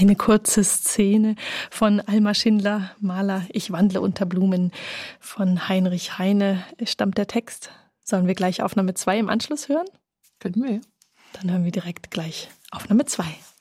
eine kurze Szene von Alma Schindler, Maler, Ich wandle unter Blumen. Von Heinrich Heine stammt der Text. Sollen wir gleich Aufnahme 2 im Anschluss hören? Könnten wir. Dann hören wir direkt gleich Aufnahme 2.